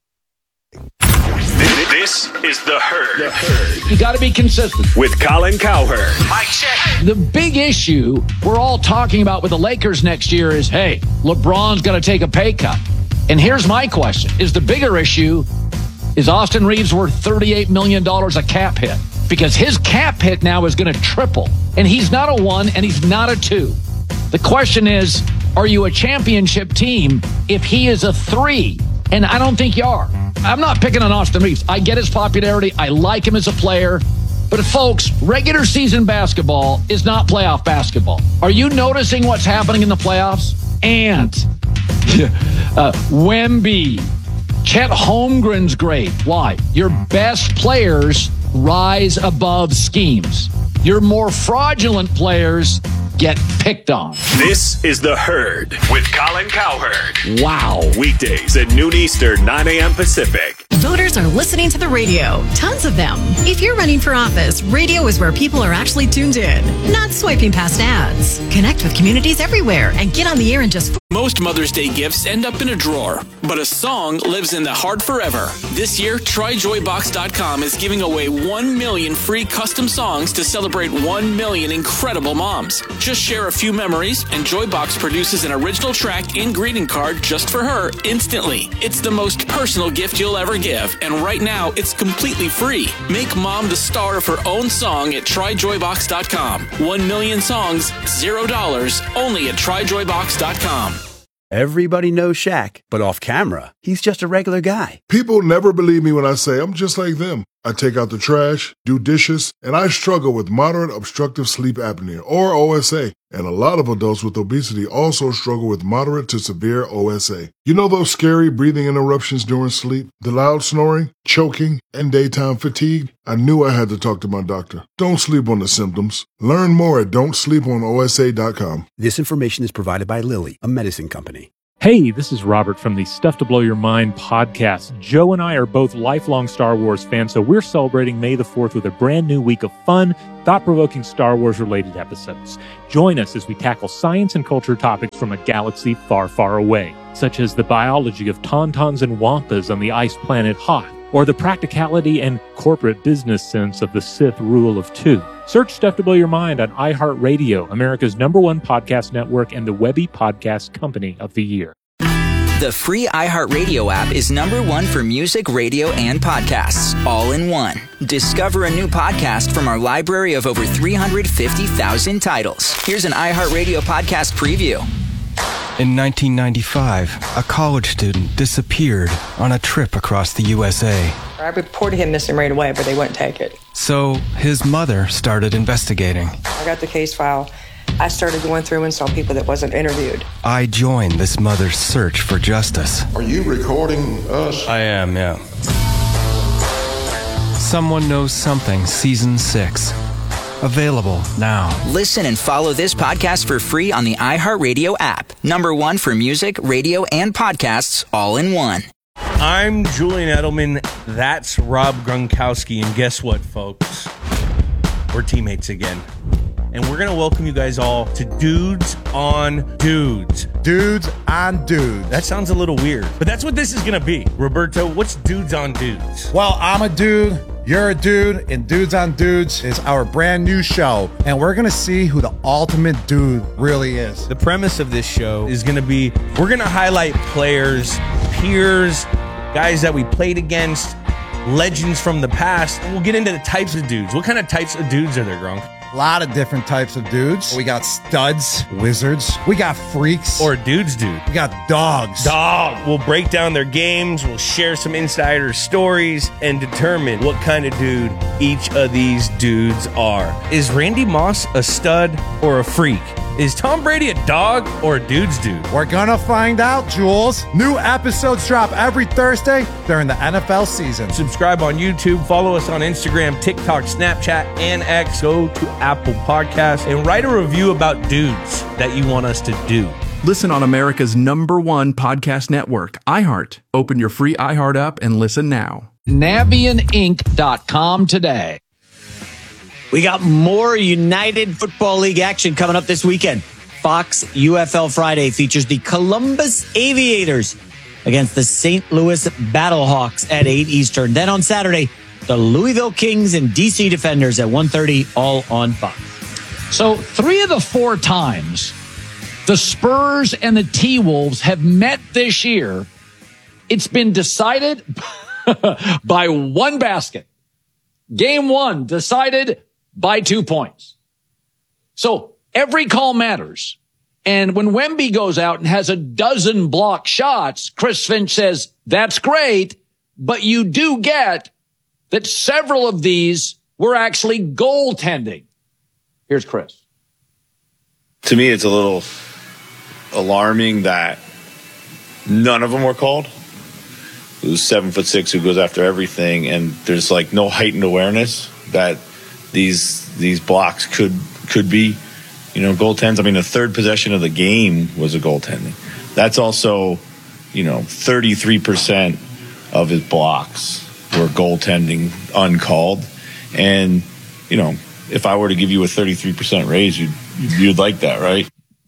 This is The Herd. The Herd. You got to be consistent. With Colin Cowherd. Mike check. The big issue we're all talking about with the Lakers next year is, hey, LeBron's going to take a pay cut. And here's my question. Is the bigger issue, is Austin Reeves worth thirty-eight million dollars a cap hit? Because his cap hit now is going to triple. And he's not a one and he's not a two. The question is, are you a championship team if he is a three? And I don't think you are. I'm not picking on Austin Reeves. I get his popularity. I like him as a player. But folks, regular season basketball is not playoff basketball. Are you noticing what's happening in the playoffs? And uh, Wemby, Chet Holmgren's great. Why? Your best players rise above schemes. Your more fraudulent players get picked on. This is The Herd with Colin Cowherd. Wow. Weekdays at noon Eastern, nine a.m. Pacific. Voters are listening to the radio. Tons of them. If you're running for office, radio is where people are actually tuned in, not swiping past ads. Connect with communities everywhere and get on the air in just... Most Mother's Day gifts end up in a drawer, but a song lives in the heart forever. This year, try joy box dot com is giving away one million free custom songs to celebrate one million incredible moms. Just share a few memories, and Joybox produces an original track and greeting card just for her instantly. It's the most personal gift you'll ever give, and right now, it's completely free. Make mom the star of her own song at try joy box dot com. One million songs, zero dollars, only at try joy box dot com. Everybody knows Shaq, but off camera, he's just a regular guy. People never believe me when I say I'm just like them. I take out the trash, do dishes, and I struggle with moderate obstructive sleep apnea, or O S A. And a lot of adults with obesity also struggle with moderate to severe O S A. You know those scary breathing interruptions during sleep, the loud snoring, choking, and daytime fatigue? I knew I had to talk to my doctor. Don't sleep on the symptoms. Learn more at don't sleep on O S A dot com. This information is provided by Lilly, a medicine company. Hey, this is Robert from the Stuff to Blow Your Mind podcast. Joe and I are both lifelong Star Wars fans, so we're celebrating May the fourth with a brand new week of fun, thought-provoking Star Wars-related episodes. Join us as we tackle science and culture topics from a galaxy far, far away, such as the biology of tauntauns and wampas on the ice planet Hoth, or the practicality and corporate business sense of the Sith rule of two. Search Stuff to Blow Your Mind on iHeartRadio, America's number one podcast network and the Webby Podcast Company of the Year. The free iHeartRadio app is number one for music, radio, and podcasts, all in one. Discover a new podcast from our library of over three hundred fifty thousand titles. Here's an iHeartRadio podcast preview. In nineteen ninety-five, a college student disappeared on a trip across the U S A. I reported him missing right away, but they wouldn't take it. So his mother started investigating. I got the case file. I started going through and saw people that wasn't interviewed. I joined this mother's search for justice. Are you recording us? I am, yeah. Someone Knows Something, Season six. Available now. Listen and follow this podcast for free on the iHeartRadio app. Number one for music, radio, and podcasts, all in one. I'm Julian Edelman. That's Rob Gronkowski. And guess what, folks? We're teammates again. And we're going to welcome you guys all to Dudes on Dudes. Dudes on Dudes. That sounds a little weird, but that's what this is going to be. Roberto, what's Dudes on Dudes? Well, I'm a dude. You're a dude, and Dudes on Dudes is our brand new show, and we're gonna see who the ultimate dude really is. The premise of this show is gonna be, we're gonna highlight players, peers, guys that we played against, legends from the past, and we'll get into the types of dudes. What kind of types of dudes are there, Gronk? A lot of different types of dudes. We got studs, wizards. We got freaks. Or dudes dude. We got dogs. Dog. We'll break down their games. We'll share some insider stories and determine what kind of dude each of these dudes are. Is Randy Moss a stud or a freak? Is Tom Brady a dog or a dude's dude? We're gonna find out, Jules. New episodes drop every Thursday during the N F L season. Subscribe on YouTube, follow us on Instagram, TikTok, Snapchat, and X. Go to Apple Podcasts and write a review about dudes that you want us to do. Listen on America's number one podcast network, iHeart. Open your free iHeart app and listen now. Navien Inc dot com today. We got more United Football League action coming up this weekend. Fox U F L Friday features the Columbus Aviators against the Saint Louis Battlehawks at eight Eastern. Then on Saturday, the Louisville Kings and D C Defenders at one thirty, all on Fox. So three of the four times the Spurs and the T-Wolves have met this year, it's been decided by one basket. Game one decided by two points. So every call matters. And when Wemby goes out and has a dozen block shots, Chris Finch says, that's great, but you do get that several of these were actually goaltending. Here's Chris. To me, it's a little alarming that none of them were called. Who's seven foot six, who goes after everything, and there's like no heightened awareness that these these blocks could could be, you know, goaltends. I mean, the third possession of the game was a goaltending. That's also, you know, thirty-three percent of his blocks were goaltending uncalled. And, you know, if I were to give you a thirty-three percent raise, you'd you'd like that, right?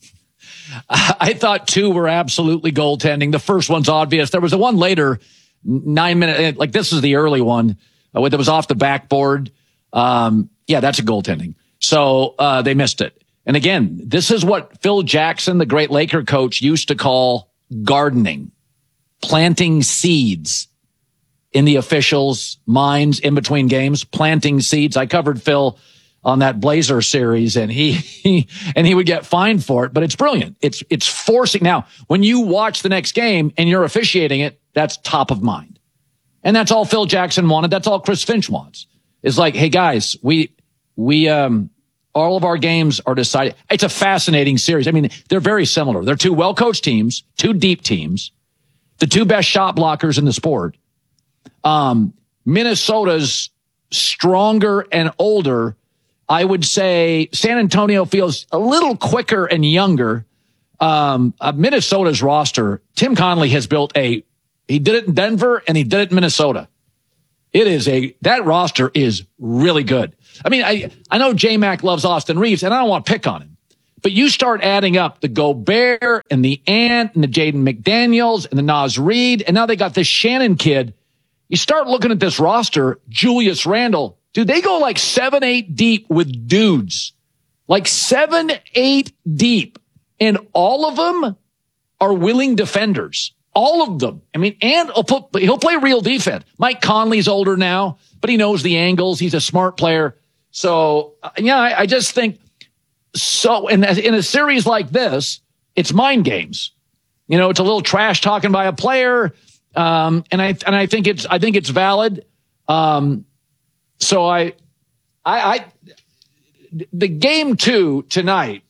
I thought two were absolutely goaltending. The first one's obvious. There was a one later, nine minute, like this is the early one, uh, that was off the backboard. Um, yeah, that's a goaltending. So uh, they missed it. And again, this is what Phil Jackson, the great Laker coach, used to call gardening, planting seeds in the officials' minds in between games, planting seeds. I covered Phil on that Blazer series, and he, he and he would get fined for it. But it's brilliant. It's it's forcing. Now, when you watch the next game and you're officiating it, that's top of mind, and that's all Phil Jackson wanted. That's all Chris Finch wants. Is like, hey guys, we we um all of our games are decided. It's a fascinating series. I mean, they're very similar. They're two well coached teams, two deep teams, the two best shot blockers in the sport. Um, Minnesota's stronger and older. I would say San Antonio feels a little quicker and younger. Um, uh, Minnesota's roster, Tim Connelly has built a, he did it in Denver and he did it in Minnesota. It is a, that roster is really good. I mean, I, I know J-Mac loves Austin Reeves and I don't want to pick on him, but you start adding up the Gobert and the Ant and the Jaden McDaniels and the Naz Reid, and now they got this Shannon kid. You start looking at this roster, Julius Randle. Dude, they go like seven, eight deep with dudes. Like seven, eight deep. And all of them are willing defenders. All of them. I mean, and he'll, put, he'll play real defense. Mike Conley's older now, but he knows the angles. He's a smart player. So, uh, yeah, I, I just think so. In a, in a series like this, it's mind games. You know, it's a little trash talking by a player. Um, and I, and I think it's, I think it's valid. Um, So I, I, I, the game two tonight,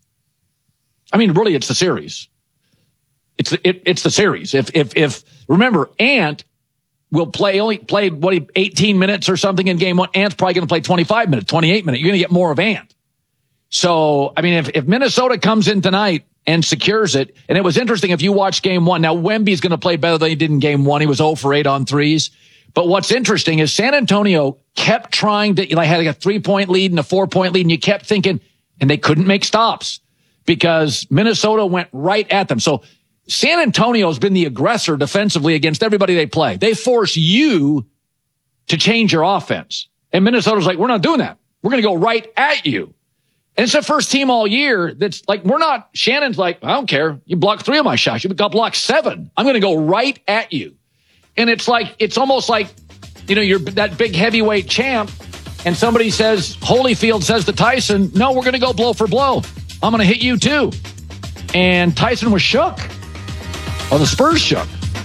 I mean, really it's the series. It's, it, it's the series. If, if, if, remember, Ant will play, only play, what, eighteen minutes or something in game one. Ant's probably going to play twenty-five minutes, twenty-eight minutes. You're going to get more of Ant. So, I mean, if, if Minnesota comes in tonight and secures it, and it was interesting if you watch game one. Now, Wemby's going to play better than he did in game one. He was zero for eight on threes. But what's interesting is San Antonio kept trying to, like, had like a three-point lead and a four-point lead, and you kept thinking, and they couldn't make stops because Minnesota went right at them. So San Antonio has been the aggressor defensively against everybody they play. They force you to change your offense. And Minnesota's like, we're not doing that. We're going to go right at you. And it's the first team all year that's like, we're not, Shannon's like, I don't care. You block three of my shots. You got blocked seven. I'm going to go right at you. And it's like, it's almost like, you know, you're that big heavyweight champ and somebody says, Holyfield says to Tyson, no, we're going to go blow for blow. I'm going to hit you too. And Tyson was shook. Or the Spurs shook.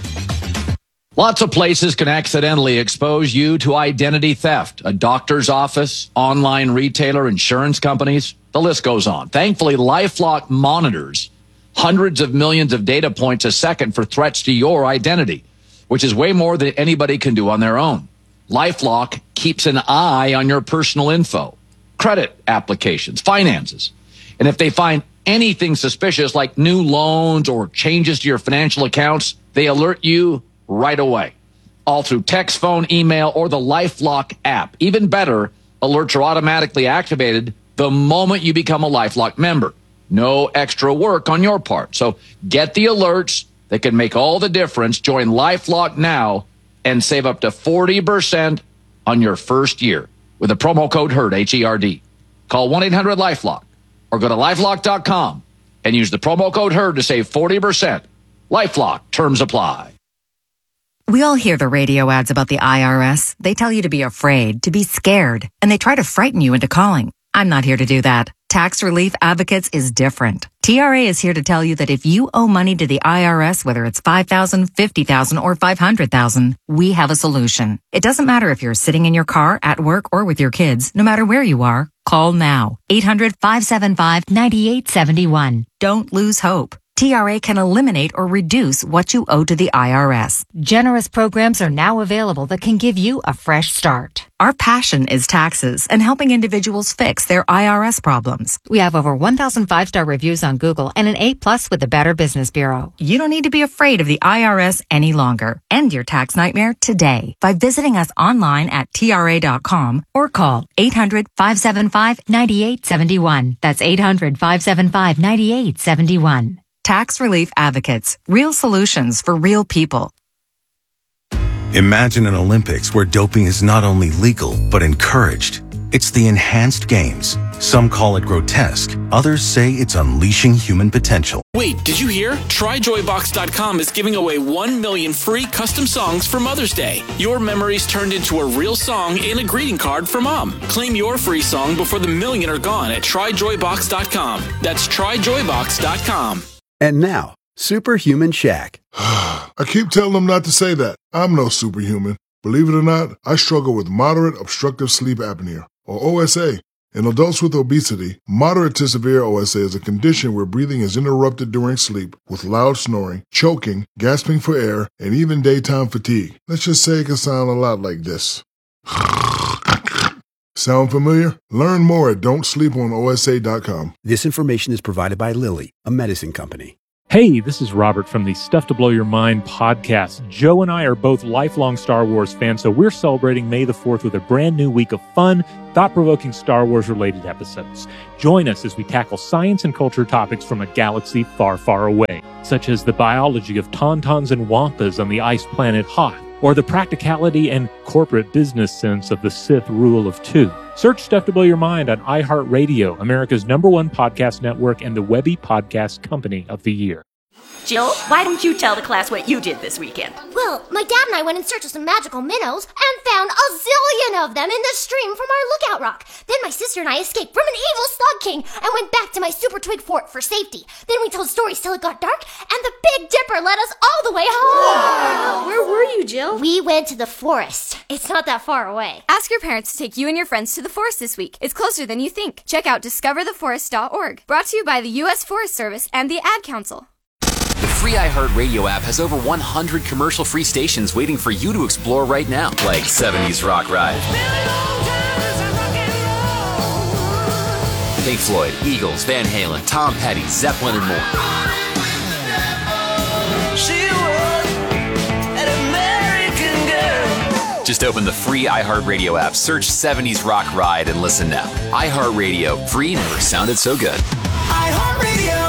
Lots of places can accidentally expose you to identity theft. A doctor's office, online retailer, insurance companies. The list goes on. Thankfully, LifeLock monitors hundreds of millions of data points a second for threats to your identity, which is way more than anybody can do on their own. LifeLock keeps an eye on your personal info, credit applications, finances. And if they find anything suspicious like new loans or changes to your financial accounts, they alert you right away. All through text, phone, email, or the LifeLock app. Even better, alerts are automatically activated the moment you become a LifeLock member. No extra work on your part. So get the alerts that can make all the difference. Join LifeLock now and save up to forty percent on your first year with the promo code HERD, H E R D. Call one eight hundred LifeLock or go to lifelock dot com and use the promo code HERD to save forty percent. LifeLock, terms apply. We all hear the radio ads about the I R S. They tell you to be afraid, to be scared, and they try to frighten you into calling. I'm not here to do that. Tax Relief Advocates is different. T R A is here to tell you that if you owe money to the I R S, whether it's five thousand dollars, fifty thousand dollars, or five hundred thousand dollars, we have a solution. It doesn't matter if you're sitting in your car, at work, or with your kids. No matter where you are, call now. eight hundred, five seven five, nine eight seven one. Don't lose hope. T R A can eliminate or reduce what you owe to the I R S. Generous programs are now available that can give you a fresh start. Our passion is taxes and helping individuals fix their I R S problems. We have over one thousand five-star reviews on Google and an A plus with the Better Business Bureau. You don't need to be afraid of the I R S any longer. End your tax nightmare today by visiting us online at T R A dot com or call eight hundred, five seven five, nine eight seven one. That's eight hundred, five seven five, nine eight seven one. Tax Relief Advocates. Real solutions for real people. Imagine an Olympics where doping is not only legal, but encouraged. It's the enhanced games. Some call it grotesque. Others say it's unleashing human potential. Wait, did you hear? Try Joy Box dot com is giving away one million free custom songs for Mother's Day. Your memories turned into a real song and a greeting card for Mom. Claim your free song before the million are gone at Try Joy Box dot com. That's Try Joy Box dot com. And now, Superhuman Shaq. I keep telling them not to say that. I'm no superhuman. Believe it or not, I struggle with moderate obstructive sleep apnea, or O S A. In adults with obesity, moderate to severe O S A is a condition where breathing is interrupted during sleep with loud snoring, choking, gasping for air, and even daytime fatigue. Let's just say it can sound a lot like this. Sound familiar? Learn more at don't sleep on O S A dot com. This information is provided by Lilly, a medicine company. Hey, this is Robert from the Stuff to Blow Your Mind podcast. Joe and I are both lifelong Star Wars fans, so we're celebrating May the fourth with a brand new week of fun, thought-provoking Star Wars-related episodes. Join us as we tackle science and culture topics from a galaxy far, far away, such as the biology of tauntauns and wampas on the ice planet Hoth, or the practicality and corporate business sense of the Sith rule of two. Search Stuff to Blow Your Mind on iHeartRadio, America's number one podcast network and the Webby Podcast Company of the Year. Jill, why don't you tell the class what you did this weekend? Well, my dad and I went in search of some magical minnows and found a zillion of them in the stream from our lookout rock. Then my sister and I escaped from an evil Slug King and went back to my Super Twig Fort for safety. Then we told stories till it got dark, and the Big Dipper led us all the way home. Wow. Where were you, Jill? We went to the forest. It's not that far away. Ask your parents to take you and your friends to the forest this week. It's closer than you think. Check out discover the forest dot org. Brought to you by the U S Forest Service and the Ad Council. The free iHeartRadio app has over one hundred commercial-free stations waiting for you to explore right now, like seventies Rock Ride, Pink Floyd, Eagles, Van Halen, Tom Petty, Zeppelin, and more. Just open the free iHeartRadio app, search seventies Rock Ride, and listen now. iHeartRadio, free never sounded so good. iHeartRadio.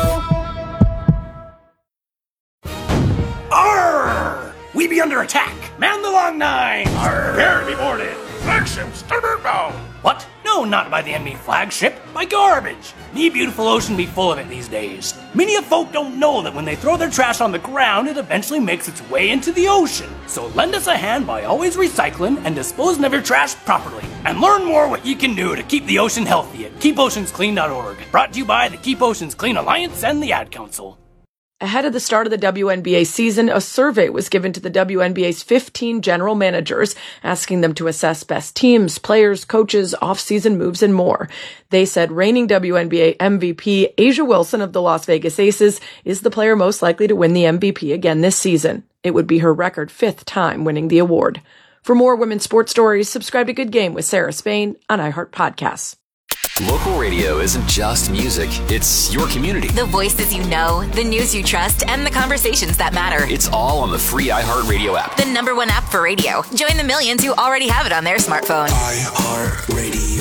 Arr! We be under attack. Man the long nine. Arr! Prepare to be boarded. Flagship starboard bow. What? No, not by the enemy flagship. By garbage. Me beautiful ocean be full of it these days. Many of folk don't know that when they throw their trash on the ground, it eventually makes its way into the ocean. So lend us a hand by always recycling and disposing of your trash properly. And learn more what you can do to keep the ocean healthy at keep oceans clean dot org. Brought to you by the Keep Oceans Clean Alliance and the Ad Council. Ahead of the start of the W N B A season, a survey was given to the W N B A's fifteen general managers, asking them to assess best teams, players, coaches, off-season moves, and more. They said reigning W N B A M V P A'ja Wilson of the Las Vegas Aces is the player most likely to win the M V P again this season. It would be her record fifth time winning the award. For more women's sports stories, subscribe to Good Game with Sarah Spain on iHeart Podcasts. Local radio isn't just music, it's your community. The voices you know, the news you trust, and the conversations that matter. It's all on the free iHeartRadio app. The number one app for radio. Join the millions who already have it on their smartphone. iHeartRadio.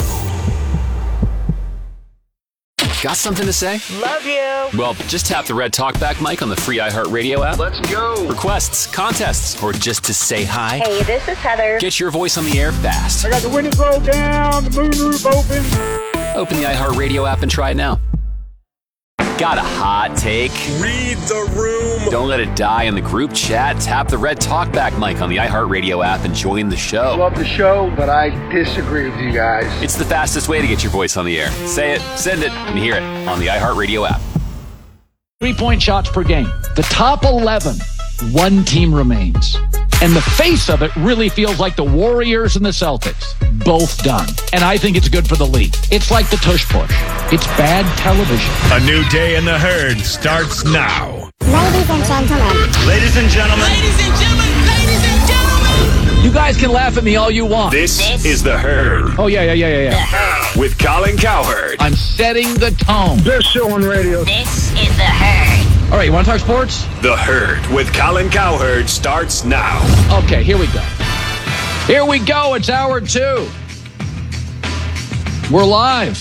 Got something to say? Love you. Well, just tap the red talkback mic on the free iHeartRadio app. Let's go. Requests, contests, or just to say hi. Hey, this is Heather. Get your voice on the air fast. I got the windows rolled down, the moonroof open. Open the iHeartRadio app and try it now. Got a hot take? Read the room. Don't let it die in the group chat. Tap the red talkback mic on the iHeartRadio app and join the show. I love the show, but I disagree with you guys. It's the fastest way to get your voice on the air. Say it, send it, and hear it on the iHeartRadio app. Three-point shots per game. The top eleven, one team remains. And the face of it really feels like the Warriors and the Celtics. Both done. And I think it's good for the league. It's like the tush push. It's bad television. A new day in the herd starts now. Ladies and gentlemen. Ladies and gentlemen. Ladies and gentlemen. Ladies and gentlemen. You guys can laugh at me all you want. This, this is The Herd. Oh, yeah, yeah, yeah, yeah, yeah. The Herd. With Colin Cowherd. I'm setting the tone. Best show on radio. This is The Herd. All right, you want to talk sports? The Herd with Colin Cowherd starts now. Okay, here we go. Here we go. It's hour two. We're live.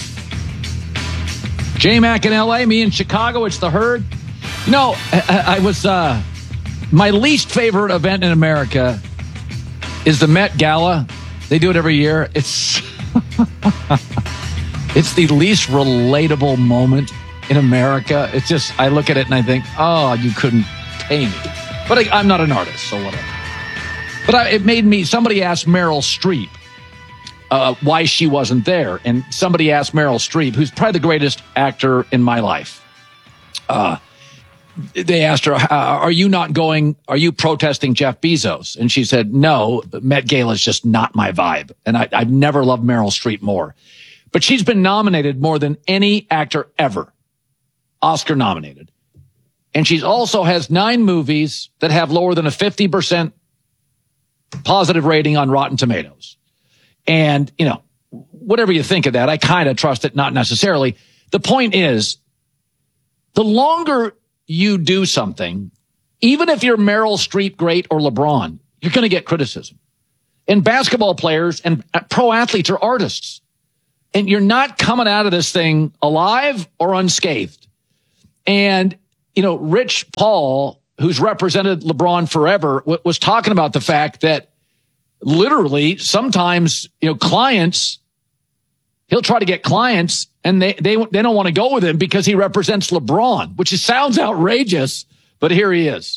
J-Mac in L A, me in Chicago. It's The Herd. You know, I, I was, uh, my least favorite event in America is the Met Gala. They do it every year. It's, It's the least relatable moment in America. It's just, I look at it and I think, oh, you couldn't pay me. But I, I'm not an artist, so whatever. But I, it made me, somebody asked Meryl Streep uh, why she wasn't there. And somebody asked Meryl Streep, who's probably the greatest actor in my life. Uh, they asked her, uh, are you not going, are you protesting Jeff Bezos? And she said, no, Met Gala is just not my vibe. And I, I've never loved Meryl Streep more. But she's been nominated more than any actor ever. Oscar nominated. And she also has nine movies that have lower than a fifty percent positive rating on Rotten Tomatoes. And, you know, whatever you think of that, I kind of trust it, not necessarily. The point is, the longer you do something, even if you're Meryl Streep great or LeBron, you're going to get criticism. And basketball players and pro athletes are artists. And you're not coming out of this thing alive or unscathed. And, you know, Rich Paul, who's represented LeBron forever, w- was talking about the fact that literally sometimes, you know, clients, he'll try to get clients and they, they, they don't want to go with him because he represents LeBron, which is, sounds outrageous, but here he is.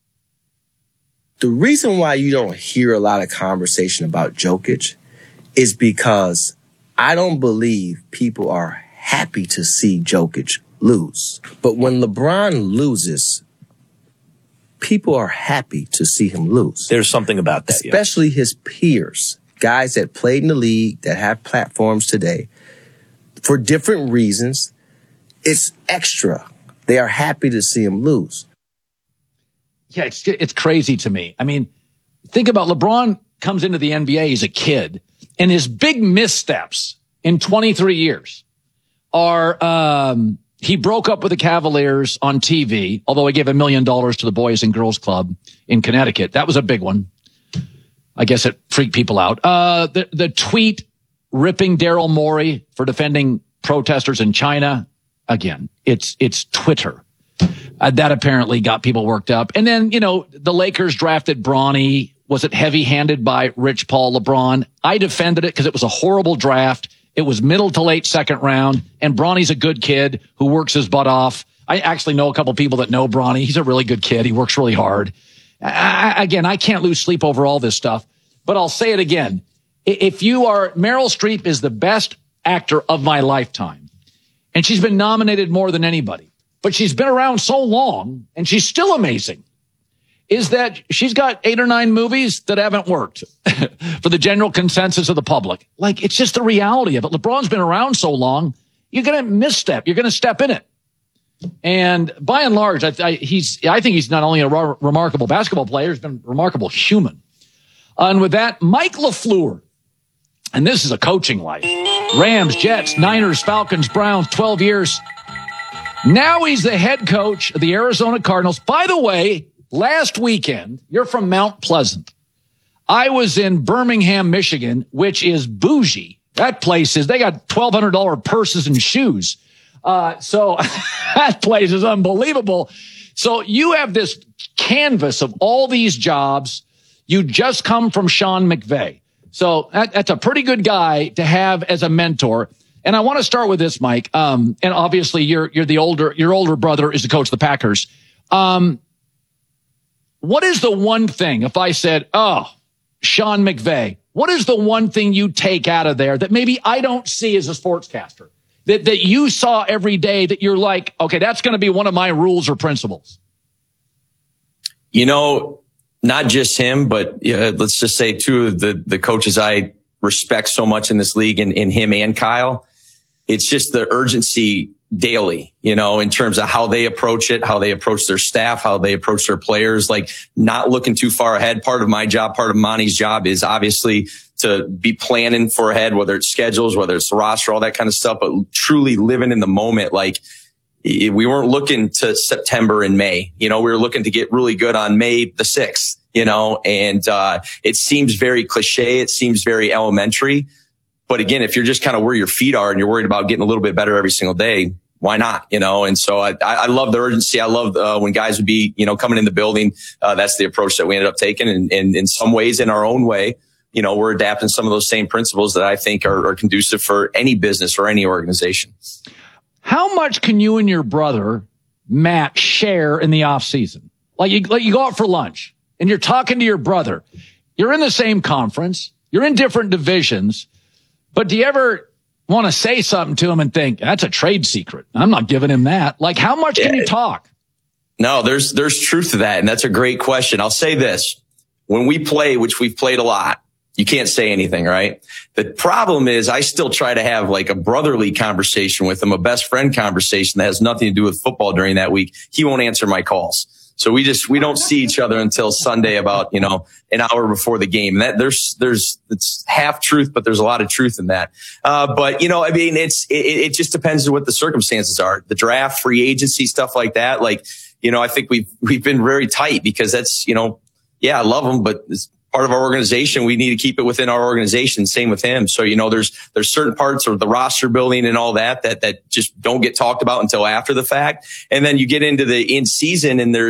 The reason why you don't hear a lot of conversation about Jokic is because I don't believe people are happy to see Jokic lose. But when LeBron loses, people are happy to see him lose. There's something about that. Especially yeah. his peers, guys that played in the league, that have platforms today. For different reasons, it's extra. They are happy to see him lose. Yeah, it's, it's crazy to me. I mean, think about LeBron comes into the N B A, he's a kid, and his big missteps in twenty-three years are, um, he broke up with the Cavaliers on T V, although he gave a million dollars to the Boys and Girls Club in Connecticut. That was a big one. I guess it freaked people out. Uh, the, the tweet ripping Daryl Morey for defending protesters in China. Again, it's, it's Twitter. Uh, that apparently got people worked up. And then, you know, the Lakers drafted Bronny. Was it heavy-handed by Rich Paul LeBron? I defended it because it was a horrible draft. It was middle to late second round, and Bronny's a good kid who works his butt off. I actually know a couple people that know Bronny. He's a really good kid. He works really hard. I, again, I can't lose sleep over all this stuff, but I'll say it again. If you are, Meryl Streep is the best actor of my lifetime, and she's been nominated more than anybody. But she's been around so long, and she's still amazing, is that she's got eight or nine movies that haven't worked for the general consensus of the public. Like, it's just the reality of it. LeBron's been around so long, you're going to misstep. You're going to step in it. And by and large, I, I, he's, I think he's not only a re- remarkable basketball player, he's been a remarkable human. And with that, Mike LaFleur, and this is a coaching life. Rams, Jets, Niners, Falcons, Browns, twelve years. Now he's the head coach of the Arizona Cardinals. By the way, last weekend, you're from Mount Pleasant. I was in Birmingham, Michigan, which is bougie. That place is, they got twelve hundred dollars purses and shoes. Uh, so that place is unbelievable. So you have this canvas of all these jobs. You just come from Sean McVay. So that, that's a pretty good guy to have as a mentor. And I want to start with this, Mike. Um, and obviously you're, you're the older, your older brother is the coach of the Packers. Um, what is the one thing, if I said, oh, Sean McVay, what is the one thing you take out of there that maybe I don't see as a sportscaster, that, that you saw every day that you're like, okay, that's going to be one of my rules or principles? You know, not just him, but uh, let's just say two of the, the coaches I respect so much in this league, and in him and Kyle. It's just the urgency daily, you know, in terms of how they approach it, how they approach their staff, how they approach their players, like not looking too far ahead. Part of my job, part of Monty's job is obviously to be planning for ahead, whether it's schedules, whether it's the roster, all that kind of stuff, but truly living in the moment. Like, we weren't looking to September and May, you know, we were looking to get really good on May the sixth, you know, and, uh, it seems very cliche. It seems very elementary. But again, if you're just kind of where your feet are and you're worried about getting a little bit better every single day, why not? You know, and so I, I love the urgency. I love uh, when guys would be, you know, coming in the building. Uh, that's the approach that we ended up taking. And, and in some ways, in our own way, you know, we're adapting some of those same principles that I think are, are conducive for any business or any organization. How much can you and your brother, Matt, share in the off season? Like you, like you go out for lunch and you're talking to your brother. You're in the same conference. You're in different divisions. But do you ever want to say something to him and think, that's a trade secret? I'm not giving him that. Like, how much can you talk? No, there's, there's truth to that. And that's a great question. I'll say this. When we play, which we've played a lot, you can't say anything, right? The problem is I still try to have like a brotherly conversation with him, a best friend conversation that has nothing to do with football during that week. He won't answer my calls. So we just, we don't see each other until Sunday about, you know, an hour before the game. And that there's, there's, it's half truth, but there's a lot of truth in that. Uh, but you know, I mean, it's, it, it just depends on what the circumstances are. The draft, free agency, stuff like that. Like, you know, I think we've, we've been very tight because that's, you know, yeah, I love him, but it's part of our organization. We need to keep it within our organization. Same with him. So, you know, there's, there's certain parts of the roster building and all that, that, that just don't get talked about until after the fact. And then you get into the in season and there's,